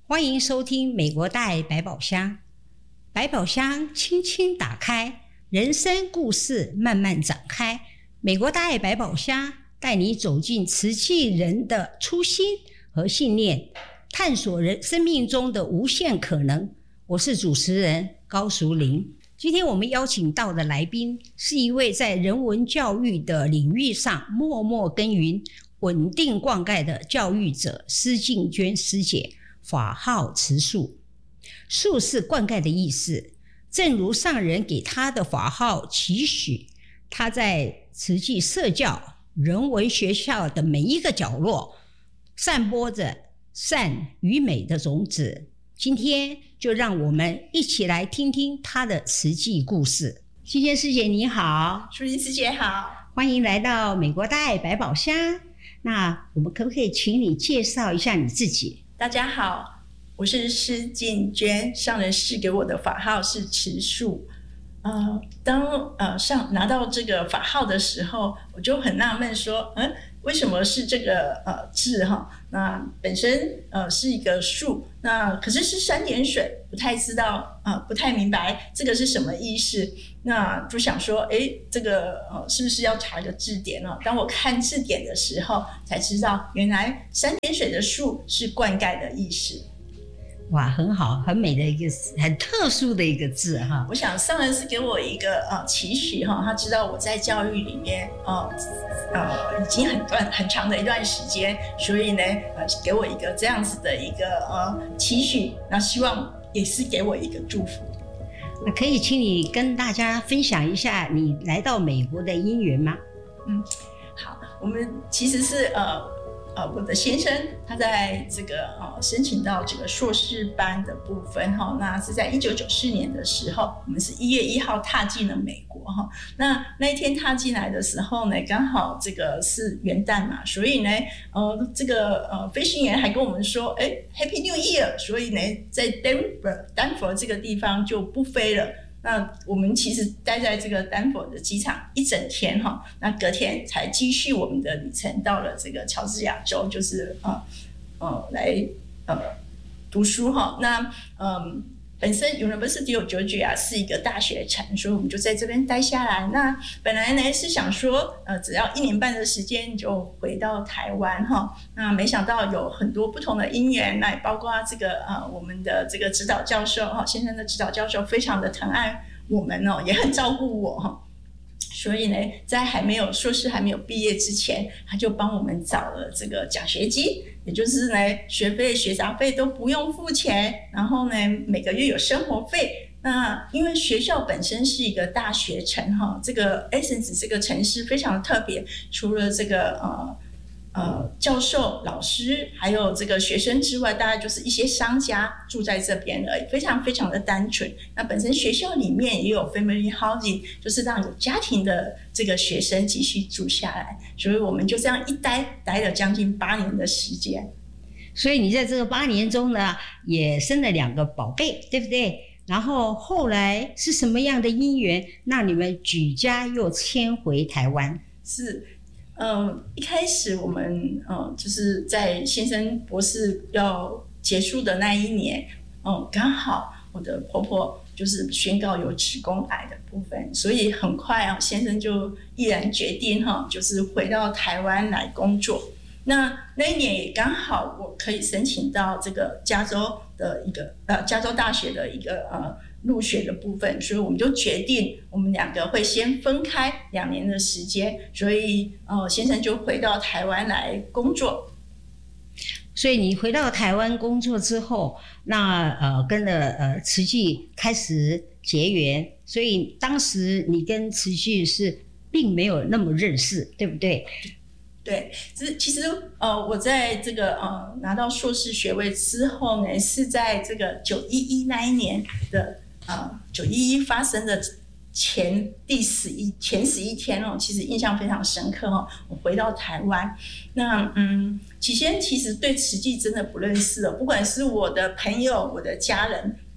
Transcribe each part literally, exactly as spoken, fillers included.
欢迎收听美国大爱百宝箱。百宝箱轻轻打开，人生故事慢慢展开。美国大爱百宝箱带你走进慈济人的初心和信念，探索人生命中的无限可能。我是主持人高淑玲。今天我们邀请到的来宾是一位在人文教育的领域上默默耕耘、稳定灌溉的教育者施静娟师姐。法号慈树，树是灌溉的意思，正如上人给他的法号期许，他在慈济社教人文学校的每一个角落散播着善与美的种子。今天就让我们一起来听听他的慈济故事。静娟师姐你好。 淑玲师姐好， 欢迎来到美国大爱百宝箱。那我们可不可以请你介绍一下你自己？ 大家好，我是施静娟，上人赐给我的法号是慈树。呃，当呃上拿到这个法号的时候，我就很纳闷说，嗯，为什么是这个呃字哈？那本身呃是一个树，那可是是三点水，不太知道呃不太明白这个是什么意思。那就想说，哎，这个呃是不是要查一个字典呢？当我看字典的时候，才知道原来三点水的树是灌溉的意思。 哇，很好，很美的一个很特殊的一个字哈。 我想上人是给我一个呃期许哈，他知道我在教育里面呃呃已经很段很长的一段时间，所以呢呃给我一个这样子的一个呃期许，那希望也是给我一个祝福。 那可以请你跟大家分享一下你来到美国的因缘吗？ 嗯，好，我们其实是呃。呃，我的先生他在这个呃申请到这个硕士班的部分哈，那是在一九九四年的时候，我们是一月一号踏进了美国哈。那那一天踏进来的时候呢，刚好这个是元旦嘛，所以呢，呃，这个呃飞行员还跟我们说，哎 ，Happy New Year， 所以呢，在 Denver 丹佛这个地方就不飞了。那我们其实待在这个丹佛的机场一整天哈，那隔天才继续我们的旅程到了这个乔治亚州，就是呃呃来呃读书哈。那嗯。本身 University of Georgia 是一个大学城，所以我们就在这边待下来。那本来呢是想说，呃，只要一年半的时间就回到台湾哈。那没想到有很多不同的因缘，那也包括这个呃我们的这个指导教授哈，先生的指导教授非常的疼爱我们哦，也很照顾我哈。所以呢，在还没有硕士还没有毕业之前，他就帮我们找了这个奖学金，也就是呢，学费、学杂费都不用付钱，然后呢，每个月有生活费。那因为学校本身是一个大学城哈，这个 Athens 这个城市非常特别，除了这个呃。呃，教授、老师还有这个学生之外，大概就是一些商家住在这边而已，非常非常的单纯。那本身学校里面也有 family housing， 就是让有家庭的这个学生继续住下来，所以我们就这样一待待了将近八年的时间。 所以你在这个八年中呢，也生了两个宝贝，对不对？然后后来是什么样的因缘，让你们举家又迁回台湾？ 是。嗯，一开始我们嗯就是在先生博士要结束的那一年，嗯，刚好我的婆婆就是宣告有子宫癌的部分，所以很快啊，先生就毅然决定哈，就是回到台湾来工作。那那一年也刚好我可以申请到这个加州的一个呃加州大学的一个呃。入学的部分，所以我们就决定我们两个会先分开两年的时间，所以呃先生就回到台湾来工作。 所以你回到台湾工作之后，那呃跟了呃慈济开始结缘，所以当时你跟慈济是并没有那么认识，对不对？ 对，其实呃，我在这个呃拿到硕士学位之后呢，是在这个九一一那一年的呃九一一发生的前第十一前十一天哦，其实印象非常深刻哦。我回到台湾，那嗯，起先其实对慈济真的不认识哦，不管是我的朋友、我的家人，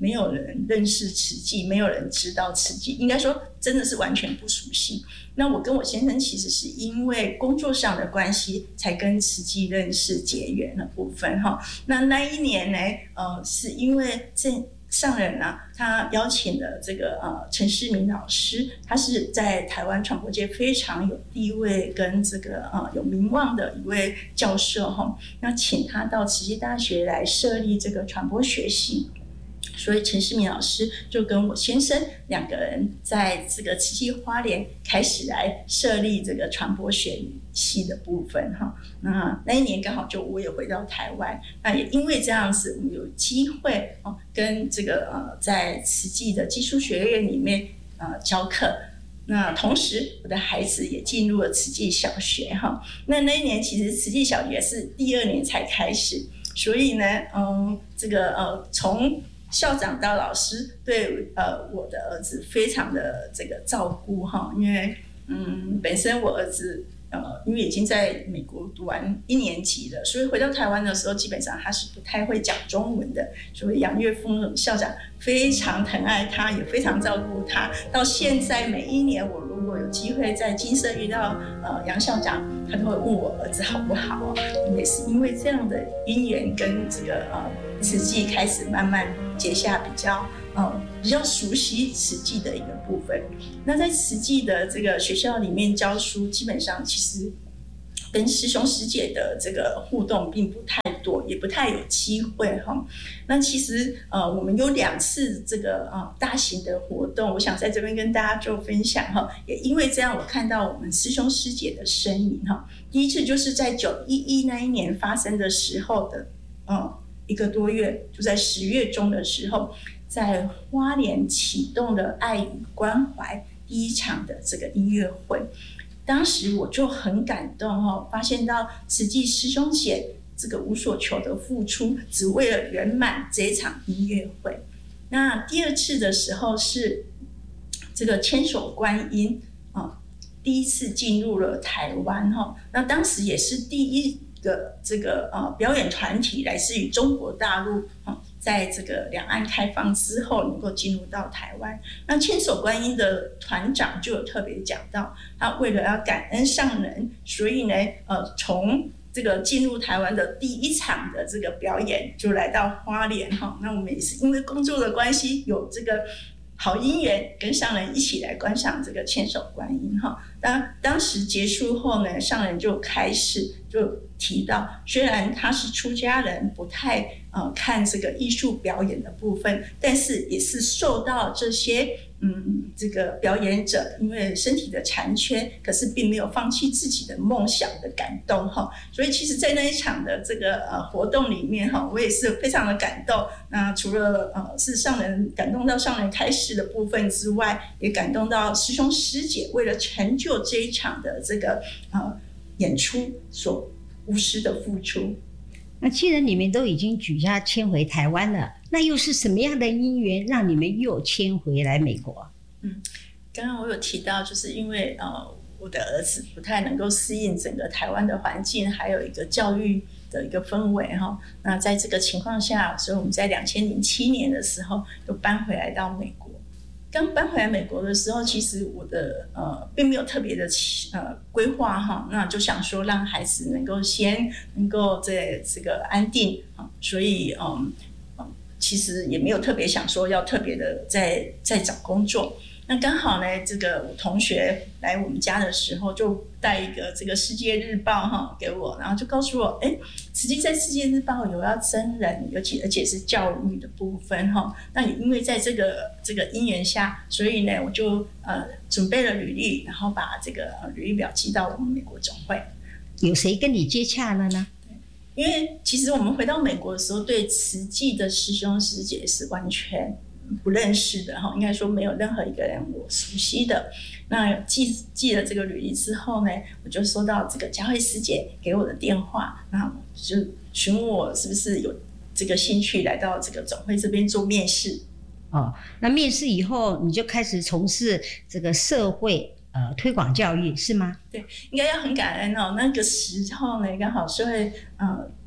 没有人认识慈济，没有人知道慈济，应该说真的是完全不熟悉。那我跟我先生其实是因为工作上的关系才跟慈济认识结缘的部分哈。那那一年呢，呃，是因为这上人啊，他邀请了这个呃陈世明老师，他是在台湾传播界非常有地位跟这个呃有名望的一位教授哈。那请他到慈济大学来设立这个传播学系。所以陈世明老师就跟我先生两个人在这个慈济花莲开始来设立这个传播学系的部分哈。那那一年刚好就我也回到台湾，那也因为这样子，我们有机会哦跟这个呃在慈济的技术学院里面呃教课。那同时我的孩子也进入了慈济小学哈。那那一年其实慈济小学是第二年才开始，所以呢，嗯，这个呃从校长到老师对呃我的儿子非常的这个照顾哈，因为嗯本身我儿子呃因为已经在美国读完一年级了，所以回到台湾的时候基本上他是不太会讲中文的，所以杨岳峰校长非常疼爱他，也非常照顾他。到现在每一年我如果有机会在金色遇到呃杨校长，他都会问我儿子好不好，也是因为这样的因缘跟这个呃慈济开始慢慢结下比较呃比较熟悉慈济的一个部分。那在慈济的这个学校里面教书，基本上其实跟师兄师姐的这个互动并不太多，也不太有机会哈。那其实呃我们有两次这个呃大型的活动，我想在这边跟大家做分享哈。也因为这样，我看到我们师兄师姐的身影哈。第一次就是在九一一那一年发生的时候的呃一个多月，就在十月中的时候，在花莲启动了爱与关怀第一场的这个音乐会。当时我就很感动哦，发现到慈济师兄姐这个无所求的付出，只为了圆满这一场音乐会。那第二次的时候是这个千手观音啊，第一次进入了台湾哈。那当时也是第一个这个呃表演团体来自于中国大陆啊。在这个两岸开放之后能够进入到台湾，那千手观音的团长就有特别讲到，他为了要感恩上人，所以呢，呃，从这个进入台湾的第一场的这个表演就来到花莲哈。那我们也是因为工作的关系，有这个好姻缘，跟上人一起来观赏这个千手观音哈。当当时结束后呢，上人就开始就提到，虽然他是出家人，不太呃看这个艺术表演的部分，但是也是受到这些嗯这个表演者因为身体的残缺，可是并没有放弃自己的梦想的感动哈。所以其实，在那一场的这个呃活动里面哈，我也是非常的感动。那除了呃是上人感动到上人开示的部分之外，也感动到师兄师姐为了成就这一场的这个呃演出所无私的付出。 那既然你们都已经举家迁回台湾了，那又是什么样的因缘让你们又迁回来美国？ 嗯，刚刚我有提到，就是因为呃我的儿子不太能够适应整个台湾的环境，还有一个教育的一个氛围哈。那在这个情况下，所以我们在两千零七年的时候又搬回来到美国。刚搬回来美国的时候，其实我的呃并没有特别的呃规划哈，那就想说让孩子能够先能够在这个安定啊，所以嗯其实也没有特别想说要特别的再再找工作。那刚好呢，这个我同学来我们家的时候，就带一个这个世界日报哈给我，然后就告诉我，哎，实际在世界日报有要征人，尤其而且是教育的部分哈。那也因为在这个这个因缘下，所以呢，我就呃准备了履历，然后把这个履历表寄到我们美国总会。 有谁跟你接洽了呢？ 因为其实我们回到美国的时候，对慈济的师兄师姐是完全不认识的哈，应该说没有任何一个人我熟悉的。那寄寄了这个履历之后呢，我就收到这个佳慧师姐给我的电话，那就询问我是不是有这个兴趣来到这个总会这边做面试。 哦，那面试以后你就开始从事这个社会呃推广教育是吗？ 对，应该要很感恩哦。那个时候呢，刚好社会呃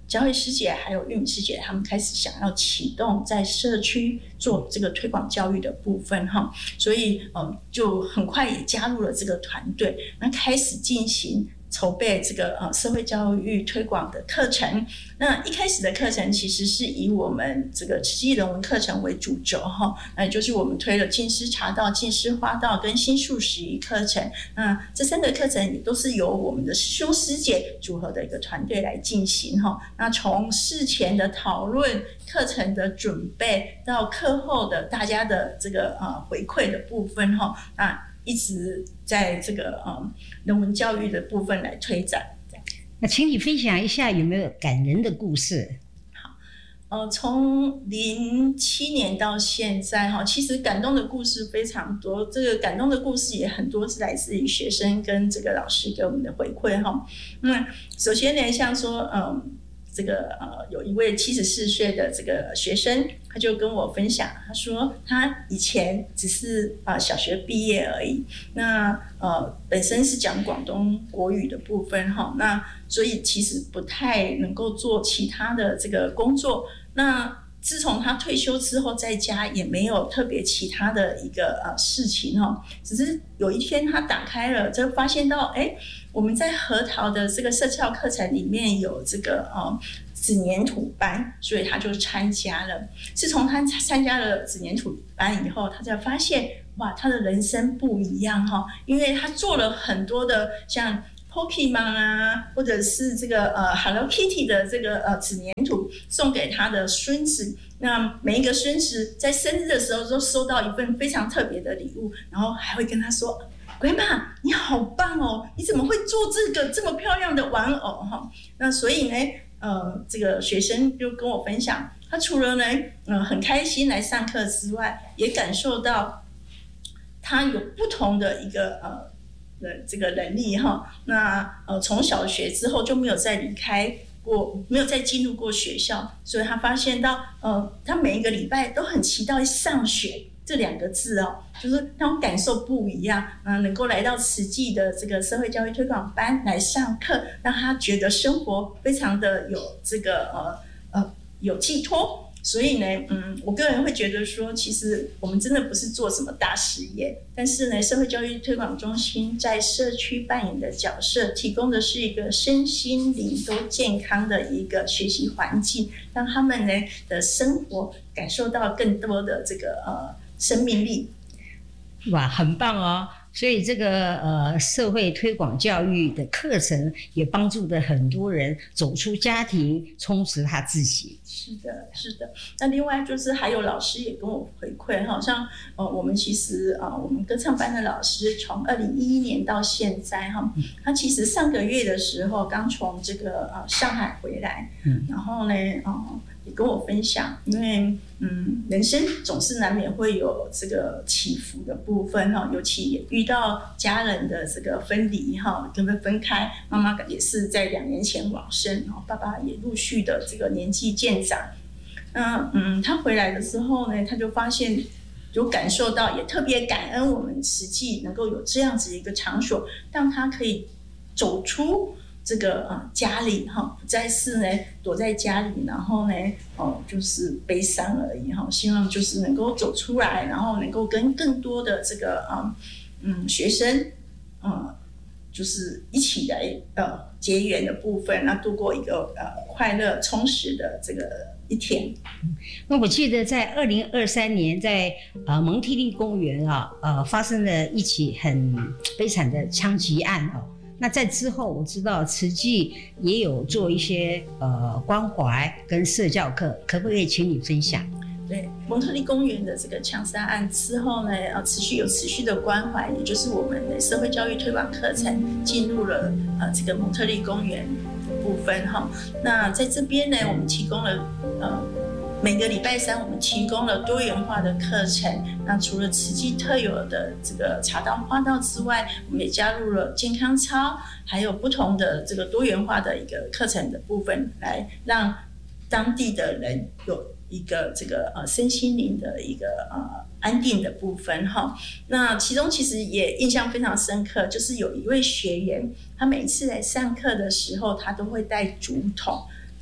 佳慧师姐还有玉米师姐，他们开始想要启动在社区做这个推广教育的部分哈，所以呃就很快也加入了这个团队，那开始进行筹备这个呃社会教育推广的课程。那一开始的课程其实是以我们这个慈济人文课程为主轴哈，那也就是我们推了净师茶道、净师花道跟新素食仪课程。那这三个课程也都是由我们的师兄师姐组合的一个团队来进行哈。那从事前的讨论、课程的准备到课后的大家的这个呃回馈的部分哈，那一直在这个呃人文教育的部分来推展。 那请你分享一下有没有感人的故事？ 好，呃，从零七年到现在哈，其实感动的故事非常多。这个感动的故事也很多是来自于学生跟这个老师给我们的回馈哈。那首先呢，像说嗯。这个呃，有一位七十四岁的这个学生，他就跟我分享，他说他以前只是呃小学毕业而已，那呃本身是讲广东国语的部分哈，那所以其实不太能够做其他的这个工作。那自从他退休之后，在家也没有特别其他的一个呃事情哈，只是有一天他打开了，就发现到哎。我们在核桃的这个社教课程里面有这个呃纸黏土班，所以他就参加了。自从他参加了纸黏土班以后，他才发现哇，他的人生不一样哈，因为他做了很多的像 Pokemon 啊，或者是这个呃 Hello Kitty 的这个呃纸黏土送给他的孙子。那每一个孙子在生日的时候都收到一份非常特别的礼物，然后还会跟他说。鬼妈，你好棒哦！你怎么会做这个这么漂亮的玩偶哈？那所以呢，呃，这个学生就跟我分享，他除了呢，呃，很开心来上课之外，也感受到他有不同的一个呃的这个能力哈。那呃，从小学之后就没有再离开过，没有再进入过学校，所以他发现到，呃，他每一个礼拜都很期待上学。这两个字哦，就是那种感受不一样，嗯，能够来到慈济的这个社会教育推广班来上课，让他觉得生活非常的有这个呃呃有寄托。所以呢，嗯，我个人会觉得说，其实我们真的不是做什么大事业，但是呢，社会教育推广中心在社区扮演的角色，提供的是一个身心灵都健康的一个学习环境，让他们呢的生活感受到更多的这个呃。生命力， 哇，很棒哦！所以这个呃社会推广教育的课程也帮助了很多人走出家庭，充实他自己。 是的，是的。那另外就是还有老师也跟我回馈，好像呃我们其实呃我们歌唱班的老师从二零一一年到现在哈，他其实上个月的时候刚从这个呃上海回来，嗯，然后呢呃也跟我分享，因为嗯人生总是难免会有这个起伏的部分哈，尤其也遇到家人的这个分离哈，跟分分开，妈妈也是在两年前往生，然后爸爸也陆续的这个年纪渐长。那嗯，他回来的时候呢，他就发现有感受到，也特别感恩我们慈济能够有这样子一个场所，让他可以走出这个呃家里哈，不再是呢躲在家里，然后呢哦就是悲伤而已哈。希望就是能够走出来，然后能够跟更多的这个嗯嗯学生嗯就是一起来呃结缘的部分，那度过一个呃快乐充实的这个一天。 那我记得在二零二三年在呃蒙特利公园啊呃发生了一起很悲惨的枪击案哦。那在之后，我知道慈济也有做一些呃关怀跟社教课，可不可以请你分享？ 对，蒙特利公园的这个枪杀案之后呢，呃，持续有持续的关怀，也就是我们的社会教育推广课程进入了呃这个蒙特利公园的部分哈。那在这边呢，我们提供了呃每个礼拜三我们提供了多元化的课程。那除了慈济特有的这个茶道花道之外，我们也加入了健康操，还有不同的这个多元化的一个课程的部分，来让当地的人有一个这个呃身心灵的一个呃安定的部分哈。那其中其实也印象非常深刻，就是有一位学员，他每次来上课的时候，他都会带竹筒，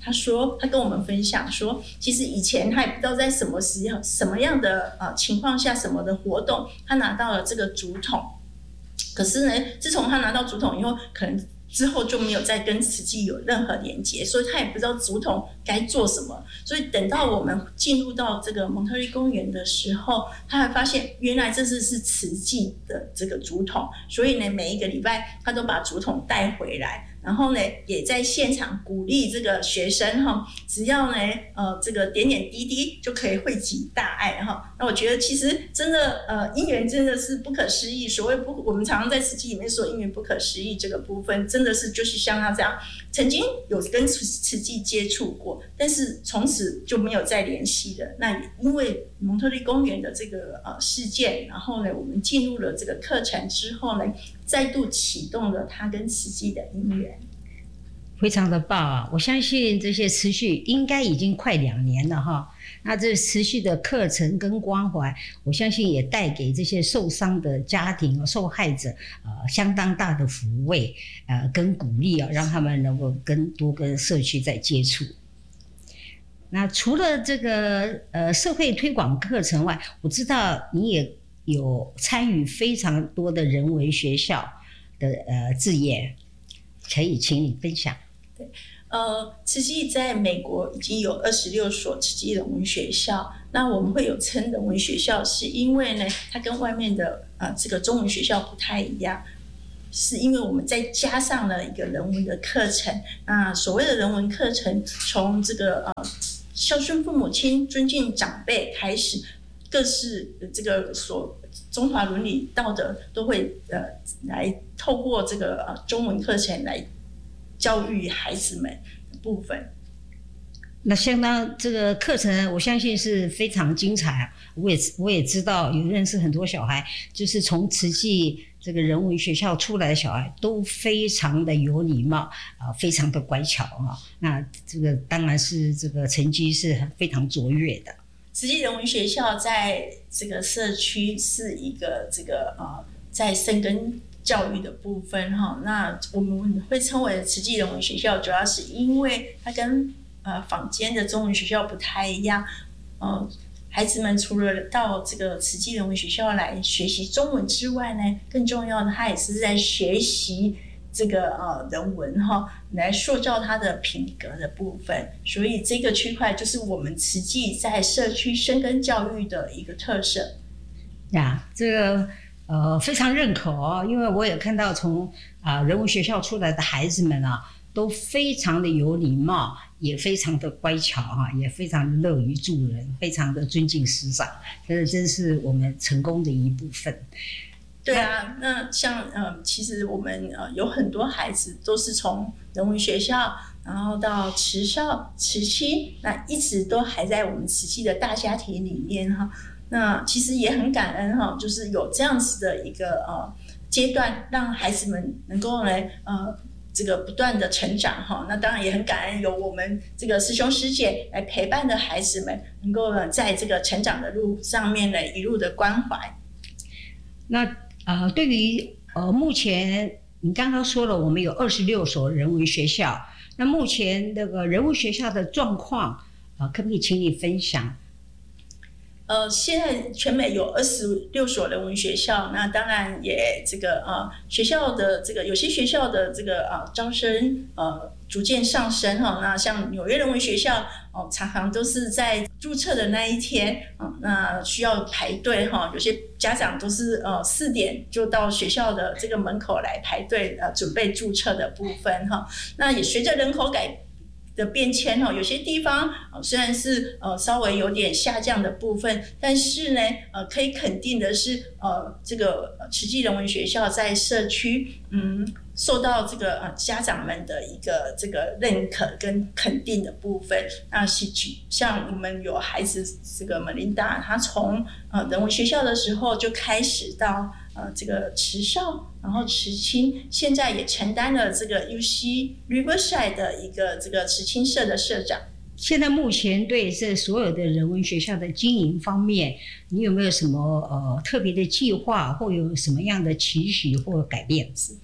他说他跟我们分享说，其实以前他也不知道在什么时候、什么样的呃情况下、什么的活动，他拿到了这个竹筒。可是呢，自从他拿到竹筒以后，可能之后就没有再跟慈济有任何连结，所以他也不知道竹筒该做什么。所以等到我们进入到这个蒙特利公园的时候，他还发现原来这是是慈济的这个竹筒，所以呢，每一个礼拜他都把竹筒带回来。然后呢，也在现场鼓励这个学生哈，只要呢，呃，这个点点滴滴就可以汇集大爱哈。那我觉得其实真的，呃，因缘真的是不可思议。所谓不，我们常常在慈济里面说因缘不可思议这个部分，真的是就是像他这样，曾经有跟慈济接触过，但是从此就没有再联系了。那也因为蒙特利公园的这个呃事件，然后呢，我们进入了这个课程之后呢，再度启动了他跟慈济的因缘。 非常的棒啊！我相信这些持续应该已经快两年了哈。那这持续的课程跟关怀，我相信也带给这些受伤的家庭、受害者呃相当大的抚慰呃跟鼓励啊，让他们能够跟多跟社区在接触。那除了这个呃社会推广课程外，我知道你也有参与非常多的人文学校的呃志业，可以请你分享。 对，呃，慈济在美国已经有二十六所慈济人文学校。那我们会有称人文学校，是因为呢，它跟外面的呃这个中文学校不太一样，是因为我们再加上了一个人文的课程。那所谓的人文课程，从这个呃孝顺父母亲、尊敬长辈开始，各式这个所中华伦理道德都会呃来透过这个呃中文课程来教育孩子们的部分。 那相当这个课程，我相信是非常精彩啊！我也我也知道，有认识很多小孩，就是从慈济这个人文学校出来的小孩，都非常的有礼貌啊、呃，非常的乖巧啊。那这个当然是这个成绩是非常卓越的。 慈济人文学校在这个社区是一个这个呃，在深耕教育的部分哈。那我们会称为慈济人文学校，主要是因为它跟呃坊间的中文学校不太一样。呃，孩子们除了到这个慈济人文学校来学习中文之外呢，更重要的，他也是在学习这个呃人文哈，来塑造他的品格的部分。所以这个区块就是我们慈济在社区深耕教育的一个特色。 呀，这个呃非常认可哦，因为我也看到从啊、呃、人文学校出来的孩子们啊，都非常的有礼貌，也非常的乖巧哈、啊，也非常乐于助人，非常的尊敬师长，这真是我们成功的一部分。 对啊，那像呃，其实我们呃有很多孩子都是从人文学校，然后到慈少、慈青，那一直都还在我们慈济的大家庭里面哈。那其实也很感恩哈，就是有这样子的一个呃阶段，让孩子们能够来呃这个不断的成长哈。那当然也很感恩有我们这个师兄师姐来陪伴的孩子们，能够呢在这个成长的路上面呢一路的关怀。 那呃，对于呃目前你刚刚说了，我们有二十六所人文学校，那目前那个人文学校的状况，呃，可不可以请你分享？ 呃，现在全美有二十六所人文学校，那当然也这个呃学校的这个有些学校的这个呃招生呃逐渐上升哈。那像纽约人文学校哦、呃，常常都是在注册的那一天啊、呃，那需要排队哈。有些家长都是呃四点就到学校的这个门口来排队呃准备注册的部分哈。那也随着人口改的变迁哈，有些地方虽然是呃稍微有点下降的部分，但是呢呃可以肯定的是呃这个慈济人文学校在社区嗯受到这个呃家长们的一个这个认可跟肯定的部分。那是像我们有孩子这个 Melinda， 她从呃人文学校的时候就开始到呃这个慈少，然后慈青，现在也承担了这个 U C Riverside 的一个这个慈青社的社长。 现在目前对这所有的人文学校的经营方面，你有没有什么呃特别的计划，或有什么样的期许或改变？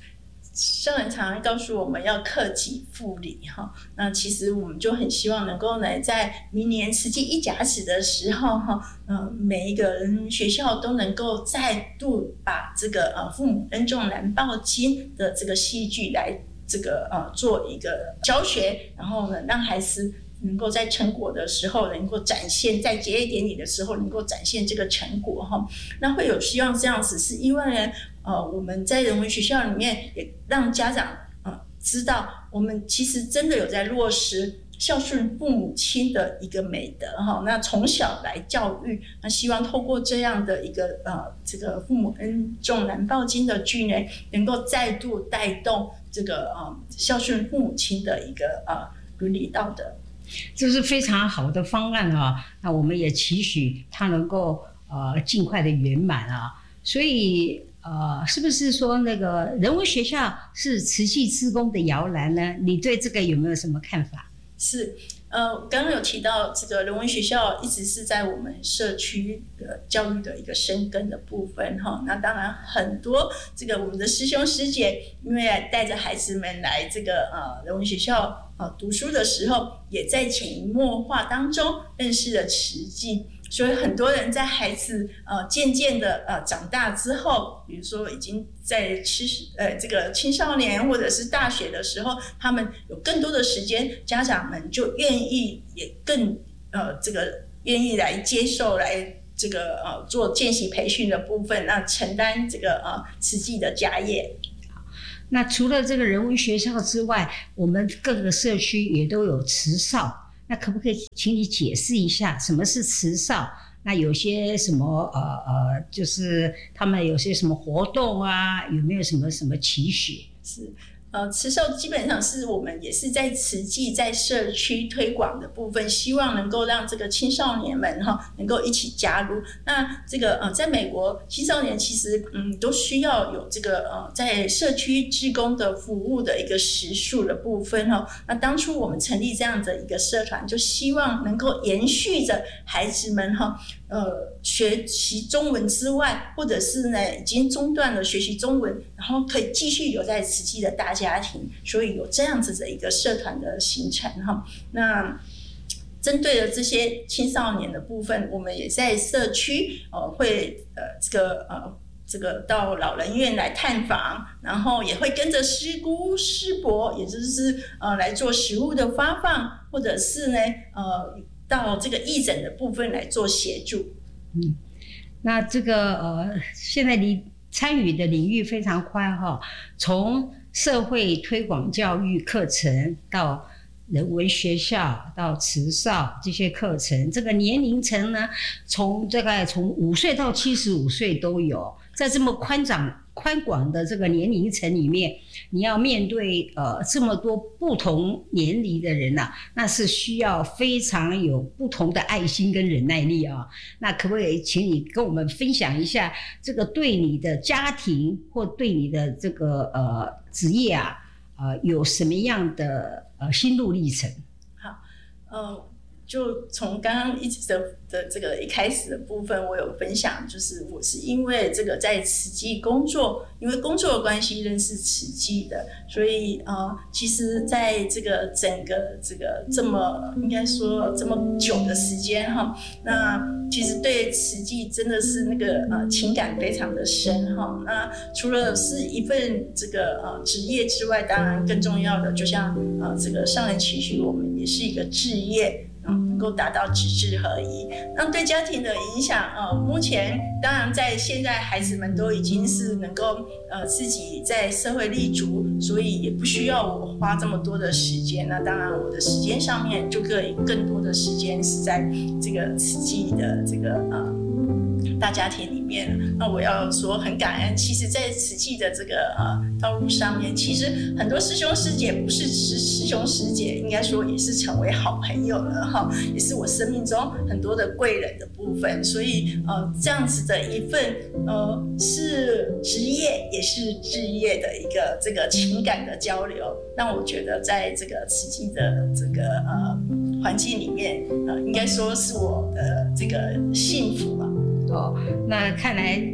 上人常常告诉我们要克己复礼哈，那其实我们就很希望能够呢，在明年慈济一甲子的时候哈，呃，每一个人学校都能够再度把这个呃父母恩重难报经的这个戏剧来这个呃做一个教学，然后呢，让孩子能够在成果的时候能够展现，在结业典礼的时候能够展现这个成果哈。那会有希望这样子，是因为呢，呃，我们在人文学校里面也让家长呃知道，我们其实真的有在落实孝顺父母亲的一个美德哈。那从小来教育，那希望透过这样的一个呃这个父母恩重难报经的剧呢，能够再度带动这个呃孝顺父母亲的一个呃伦理道德。 这是非常好的方案啊！那我们也期许它能够呃尽快的圆满啊。所以呃，是不是说那个人文学校是慈济志工的摇篮呢？你对这个有没有什么看法？ 是，呃，刚刚有提到这个人文学校一直是在我们社区的教育的一个深耕的部分哈。那当然很多这个我们的师兄师姐，因为带着孩子们来这个呃人文学校呃读书的时候，也在潜移默化当中认识了慈济。所以很多人在孩子呃渐渐的呃长大之后，比如说已经在吃呃这个青少年或者是大学的时候，他们有更多的时间，家长们就愿意也更呃这个愿意来接受来这个呃做见习培训的部分，那承担这个呃慈济的家业。 那除了这个人文学校之外，我们各个社区也都有慈少。那可不可以请你解释一下什么是慈少？那有些什么呃呃，就是他们有些什么活动啊？有没有什么什么期许？ 是。呃，慈少基本上是我们也是在慈济在社区推广的部分，希望能够让这个青少年们哈能够一起加入。那这个呃，在美国青少年其实嗯都需要有这个呃在社区志工的服务的一个时数的部分哈。那当初我们成立这样的一个社团，就希望能够延续着孩子们哈呃学习中文之外，或者是呢已经中断了学习中文，然后可以继续留在慈济的大家庭，所以有这样子的一个社团的形成哈。那针对了这些青少年的部分，我们也在社区呃会呃这个呃这个到老人院来探访，然后也会跟着师姑师伯，也就是呃来做食物的发放，或者是呢呃到这个义诊的部分来做协助。 嗯，那这个呃现在你参与的领域非常宽哈，从社会推广教育课程到人文学校到慈少这些课程，这个年龄层呢，从大概从五岁到七十五岁都有。在这么宽广宽广的这个年龄层里面，你要面对呃这么多不同年龄的人啊，那是需要非常有不同的爱心跟忍耐力啊。那可不可以请你跟我们分享一下，这个对你的家庭或对你的这个呃职业啊，呃有什么样的呃心路历程？ 好，呃。就从刚刚一直的的这个一开始的部分，我有分享，就是我是因为这个在慈济工作，因为工作的关系认识慈济的，所以呃，其实在这个整个这个这么应该说这么久的时间哈，那其实对慈济真的是那个呃情感非常的深哈。那除了是一份这个呃职业之外，当然更重要的，就像呃这个上人期许我们也是一个志业。能够达到直至合一，那对家庭的影响，呃，目前当然在现在孩子们都已经是能够呃自己在社会立足，所以也不需要我花这么多的时间。那当然我的时间上面就可以更多的时间是在这个慈济的这个呃大家庭里面。那我要说很感恩，其实在慈济的这个呃道路上面，其实很多师兄师姐不是师师兄师姐，应该说也是成为好朋友了哈，也是我生命中很多的贵人的部分。所以呃这样子的一份呃是职业也是志业的一个这个情感的交流，让我觉得在这个慈济的这个呃环境里面，呃应该说是我的这个幸福吧。 哦，那看来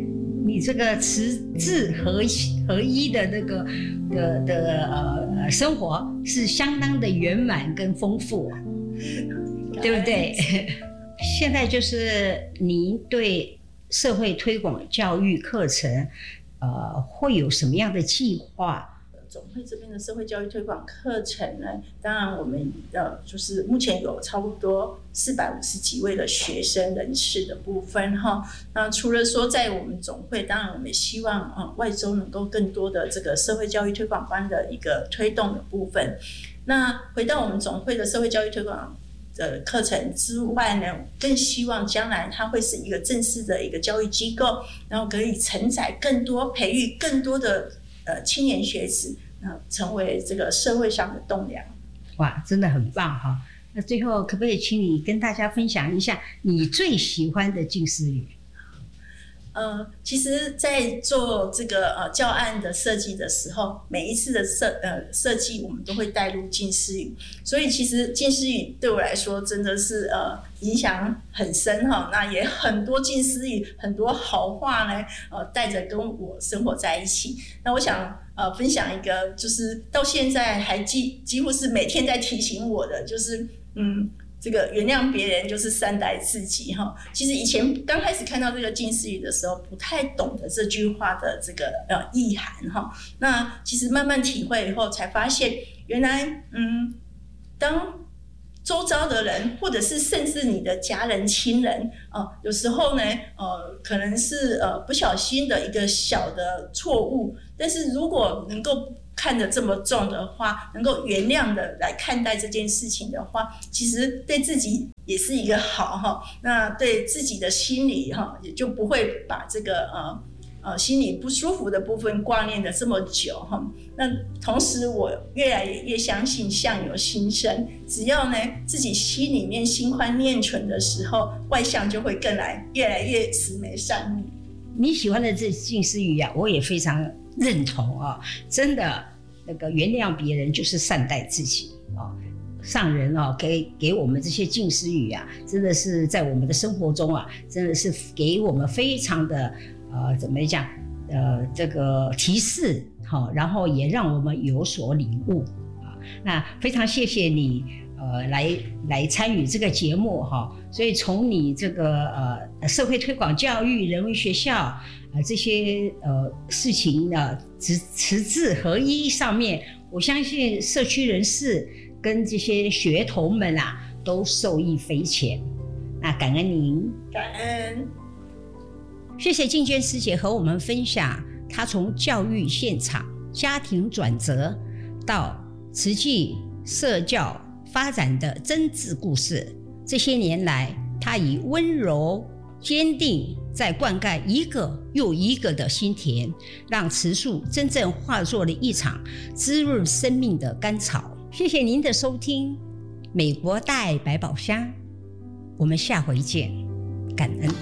你这个持志合合一的那个的的呃生活是相当的圆满跟丰富，对不对？现在就是您对社会推广教育课程，呃，会有什么样的计划？ 总会这边的社会教育推广课程呢，当然我们呃就是目前有差不多四百五十几位的学生人士的部分哈。那除了说在我们总会，当然我们也希望呃外州能够更多的这个社会教育推广班的一个推动的部分。那回到我们总会的社会教育推广的课程之外呢，更希望将来它会是一个正式的一个教育机构，然后可以承载更多、培育更多的呃青年学子。成为这个社会上的栋梁。 哇，真的很棒哈！那最后可不可以请你跟大家分享一下你最喜欢的近似语？ 呃，其实，在做这个呃教案的设计的时候，每一次的设呃设计，我们都会带入近似语，所以其实近似语对我来说真的是呃影响很深哈。那也很多近似语，很多好话呢，呃带着跟我生活在一起。那我想呃分享一个，就是到现在还几几乎是每天在提醒我的，就是嗯。这个原谅别人就是善待自己哈。其实以前刚开始看到这个近似语的时候，不太懂得这句话的这个呃意涵哈。那其实慢慢体会以后，才发现原来嗯，当周遭的人，或者是甚至你的家人、亲人，呃，有时候呢，呃，可能是呃不小心的一个小的错误，但是如果能够看得这么重的话，能够原谅的来看待这件事情的话，其实对自己也是一个好哈。那对自己的心理哈，也就不会把这个呃呃心里不舒服的部分挂念的这么久哈。那同时，我越来越相信相由心生，只要呢自己心里面心宽念纯的时候，外向就会更来越来越慈眉善目。 你喜欢的这近似语啊，我也非常认同啊、哦！真的，那个原谅别人就是善待自己啊、哦。上人哦，给给我们这些近似语啊，真的是在我们的生活中啊，真的是给我们非常的呃，怎么讲？呃，这个提示好、哦，然后也让我们有所领悟啊。那非常谢谢你。呃，来来参与这个节目哈，所以从你这个呃社会推广教育、人文学校呃这些呃事情呢，持持志合一上面，我相信社区人士跟这些学童们啊，都受益匪浅。那感恩您， 感恩， 谢谢静娟师姐和我们分享她从教育现场、家庭转折到慈济社教发展的真挚故事。这些年来，他以温柔坚定在灌溉一个又一个的心田，让慈树真正化作了一场滋润生命的甘草。谢谢您的收听，美国大爱百宝箱，我们下回见，感恩。